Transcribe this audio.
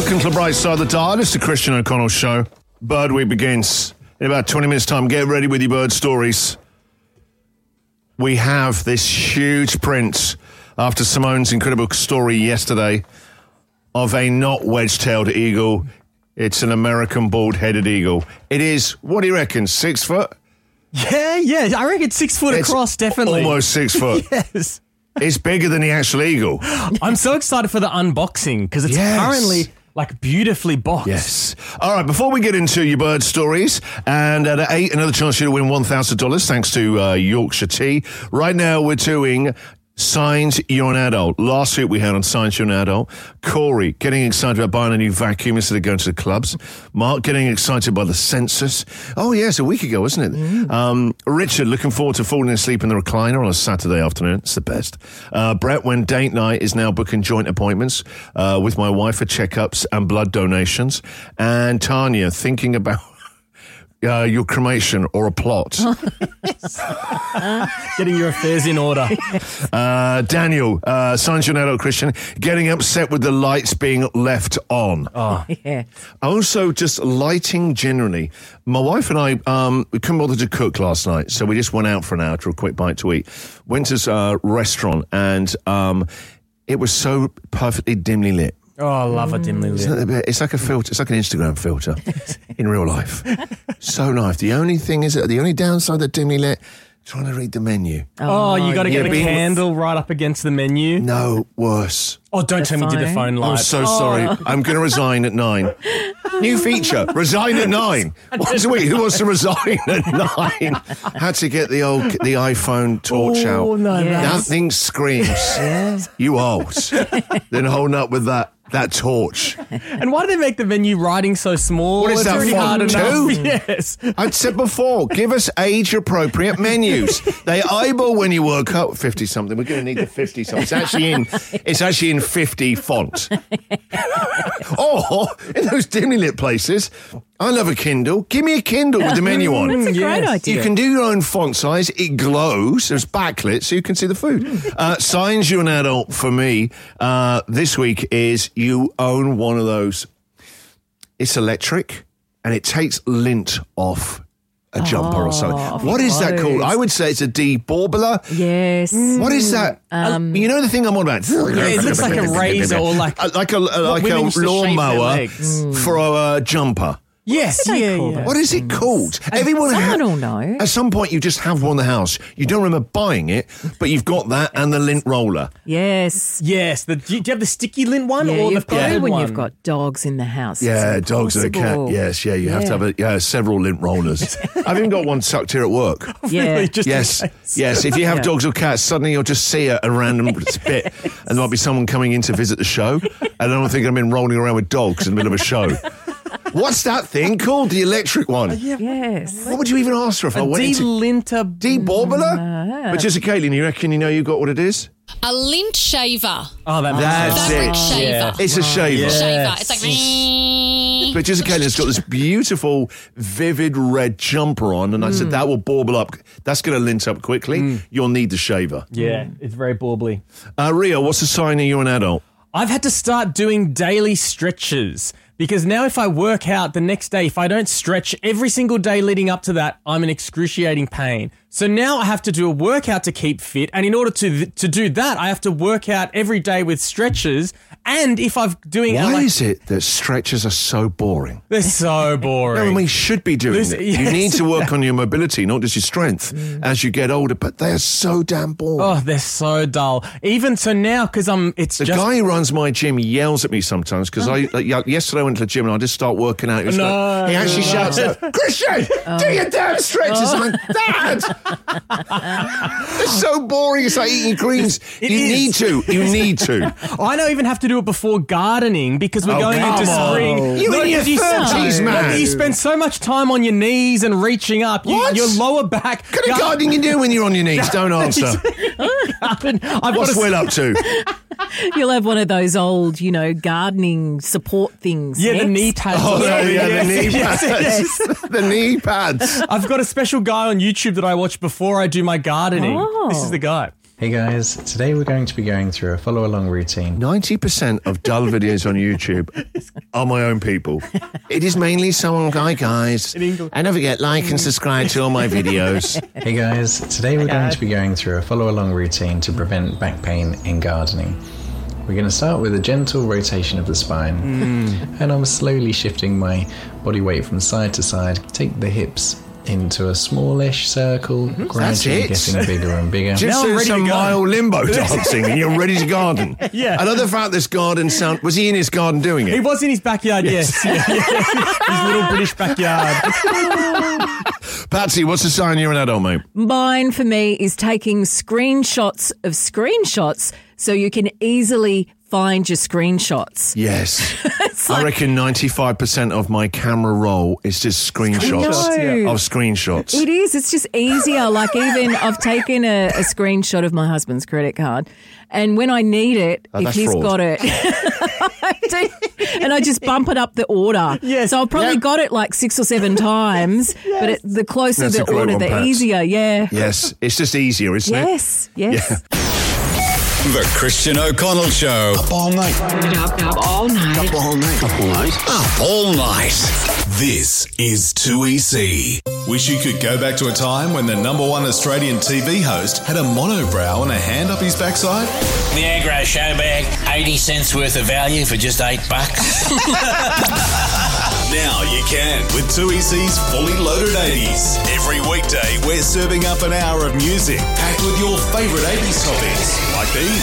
Welcome to the bright side of the dial. It's the Christian O'Connell Show. Bird Week begins in about 20 minutes' time. Get ready with your bird stories. We have this huge print after Simone's incredible story yesterday of a not wedge-tailed eagle. It's an American bald-headed eagle. It is, what do you reckon, 6 foot? Yeah, I reckon 6 foot across, definitely. Almost 6 foot. Yes. It's bigger than the actual eagle. I'm so excited for the unboxing because it's currently like beautifully boxed. Yes. All right, before we get into your bird stories, and at 8, another chance for you to win $1,000 thanks to Yorkshire Tea. Right now we're doing Signs You're an Adult. Last week we had on Signs You're an Adult Corey getting excited about buying a new vacuum instead of going to the clubs. Mark getting excited by the census. Oh yes, a week ago, wasn't it? Richard looking forward to falling asleep in the recliner on a Saturday afternoon. It's the best. Brett, when date night is now booking joint appointments with my wife for checkups and blood donations. And Tanya thinking about your cremation or a plot. Getting your affairs in order. Daniel, Signs You're an Adult Christian, getting upset with the lights being left on. Oh. Yeah. Also, just lighting generally. My wife and I, we couldn't bother to cook last night, so we just went out for an hour for a quick bite to eat. Went to a restaurant, and it was so perfectly dimly lit. Oh, I love a dimly lit. Isn't it a bit, it's like a filter. It's like an Instagram filter in real life. So nice. The only thing is that the only downside that dimly lit, trying to read the menu. Oh, you got to get a candle right up against the menu. No, worse. Oh, don't tell me you did the phone live. I'm so sorry. I'm going to resign at 9. New feature, resign at 9. Once a week, who wants to resign at 9? Had to get the iPhone torch out. No, That thing screams. You old. Then holding up with that torch. And why do they make the menu writing so small? What is It's that, already font hard enough. 2? Yes. I'd said before, give us age-appropriate menus. They eyeball when you work up 50-something. We're going to need the 50-something. It's actually in 50 font. Or, in those dimly lit places, I love a Kindle. Give me a Kindle with the menu on. That's a great idea. You can do your own font size. It glows. There's backlit so you can see the food. Signs You're an Adult for me this week is you own one of those. It's electric and it takes lint off a jumper or something. What is that called? I would say it's a debaurbler. Yes. What is that? You know the thing I'm on about? Yeah, it looks like a razor or like a women used to shave their lawnmower legs. for a jumper. Yes, yeah. What is it called? Everyone I don't know. At some point, you just have one in the house. You don't remember buying it, but you've got that and the lint roller. Yes. Yes. Do you have the sticky lint one Yeah, or the you've got padded it when one? you've got dogs in the house. Yeah, It's dogs and a cat. impossible. Yes, you have to have several lint rollers. I've even got one tucked here at work. Yeah. Really, just in Yes, case. yes. If you have dogs or cats, suddenly you'll just see a random bit, and there might be someone coming in to visit the show, and I don't think I've been rolling around with dogs in the middle of a show. What's that thing called? The electric one. Yes. What would you even ask for if I went into De-linter. debaurbler? But just Caitlin, you reckon you know you've got what it is? A lint shaver. Oh, That's Fabric it. shaver. Yeah. It's a shaver. Yeah. Shaver. It's like... But just Caitlin's got this beautiful, vivid red jumper on, and I said that will bauble up. That's going to lint up quickly. You'll need the shaver. Yeah, it's very baubbly. Rio, what's the sign that you're an adult? I've had to start doing daily stretches because now if I work out the next day, if I don't stretch every single day leading up to that, I'm in excruciating pain. So now I have to do a workout to keep fit. And in order to do that, I have to work out every day with stretches. And if I'm doing Why is it that stretches are so boring? they're so boring. No, we should be doing This- it. yes. You need to work on your mobility, not just your strength, as you get older. But they're so damn boring. Oh, they're so dull. Even so now, because it's The just... guy who runs my gym yells at me sometimes because yesterday I went to the gym and I just start working out. He actually shouts out, "Christian, do your damn stretches!" I'm like, "Dad, it's so boring. It's like eating greens. It You is. need to. I don't even have to do it before gardening because we're going come into on. spring. You in your 30s, man. You spend so much time on your knees and reaching up. What? Your lower back. What kind of gardening you do when you're on your knees? Don't answer. What's Will up to? You'll have one of those old, gardening support things. Yeah, the next. knee pads. Oh, yeah, the knee Yes, pads. yes. The knee pads. I've got a special guy on YouTube that I watch before I do my gardening. Oh. This is the guy. Hey guys, today we're going to be going through a follow-along routine. 90% of dull videos on YouTube are my own people. It is mainly someone, hi guys, and don't forget, like and subscribe to all my videos. Hey guys, today we're going to be going through a follow-along routine to prevent back pain in gardening. We're going to start with a gentle rotation of the spine, and I'm slowly shifting my body weight from side to side. Take the hips into a smallish circle, gradually getting bigger and bigger. Just do some mild limbo dancing and you're ready to garden. Yeah. I love the fact this garden sound... Was he in his garden doing it? He was in his backyard, yes. Yeah. His little British backyard. Patsy, what's the sign you're an adult, mate? Mine for me is taking screenshots of screenshots so you can easily find your screenshots. Yes. like- I reckon 95% of my camera roll is just screenshots I know. of screenshots. It is. It's just easier. Like even I've taken a screenshot of my husband's credit card, and when I need it, if that's he's fraud. got it, and I just bump it up the order. Yes. So I've probably Yep. got it like 6 or 7 times, but the closer That's a the great order, one, the Pats. easier. Yeah. Yes, it's just easier, isn't it? Yes. Yes. The Christian O'Connell Show. Up all night. Up all night. Up all night. This is 2EC. Wish you could go back to a time when the number one Australian TV host had a monobrow and a hand up his backside? The Agro Show bag, 80 cents worth of value for just $8. Now you can with 2EC's Fully Loaded 80s. Every weekday, we're serving up an hour of music packed with your favourite 80s topics like these.